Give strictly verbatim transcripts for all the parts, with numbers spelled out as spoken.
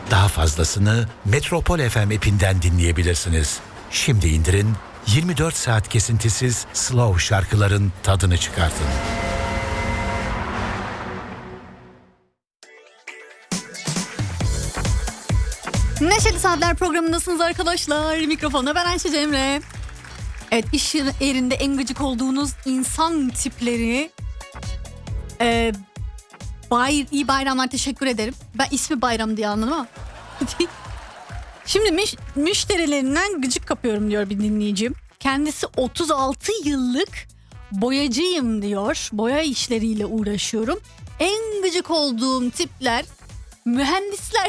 Daha fazlasını Metropol F M app'inden dinleyebilirsiniz. Şimdi indirin, yirmi dört saat kesintisiz slow şarkıların tadını çıkartın. Neşeli Saatler programındasınız arkadaşlar. Mikrofonda ben Ayşe Cemre. Evet, iş yerinde en gıcık olduğunuz insan tipleri. Ee, bay, iyi bayramlar, teşekkür ederim. Ben ismi Bayram diye anladım ama. Şimdi müş, müşterilerinden gıcık kapıyorum diyor bir dinleyicim. Kendisi otuz altı yıllık boyacıyım diyor. Boya işleriyle uğraşıyorum. En gıcık olduğum tipler mühendisler.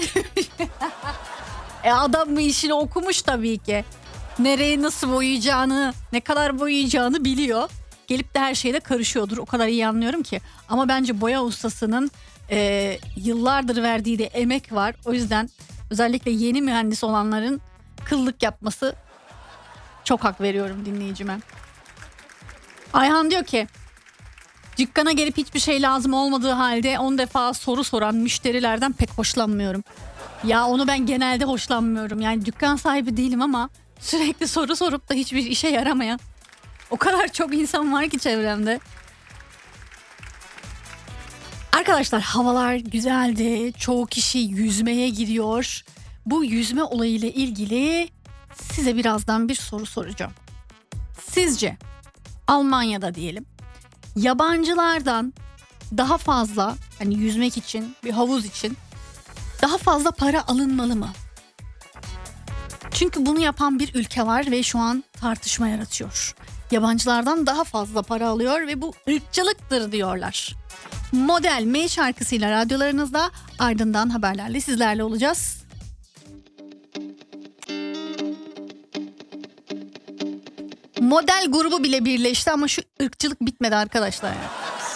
E adam bu işini okumuş tabii ki. Nereye nasıl boyayacağını, ne kadar boyayacağını biliyor. Gelip de her şeyde karışıyordur. O kadar iyi anlıyorum ki. Ama bence boya ustasının e, yıllardır verdiği de emek var. O yüzden özellikle yeni mühendis olanların kıllık yapması, çok hak veriyorum dinleyicime. Ayhan diyor ki, dükkana gelip hiçbir şey lazım olmadığı halde on defa soru soran müşterilerden pek hoşlanmıyorum. Ya onu ben genelde hoşlanmıyorum. Yani dükkan sahibi değilim ama sürekli soru sorup da hiçbir işe yaramayan o kadar çok insan var ki çevremde. Arkadaşlar, havalar güzeldi. Çoğu kişi yüzmeye gidiyor. Bu yüzme olayıyla ilgili size birazdan bir soru soracağım. Sizce Almanya'da diyelim, yabancılardan daha fazla, hani yüzmek için, bir havuz için daha fazla para alınmalı mı? Çünkü bunu yapan bir ülke var ve şu an tartışma yaratıyor. Yabancılardan daha fazla para alıyor ve bu ırkçılıktır diyorlar. Model M şarkısıyla radyolarınızda, ardından haberlerle sizlerle olacağız. Model grubu bile birleşti ama şu ırkçılık bitmedi arkadaşlar.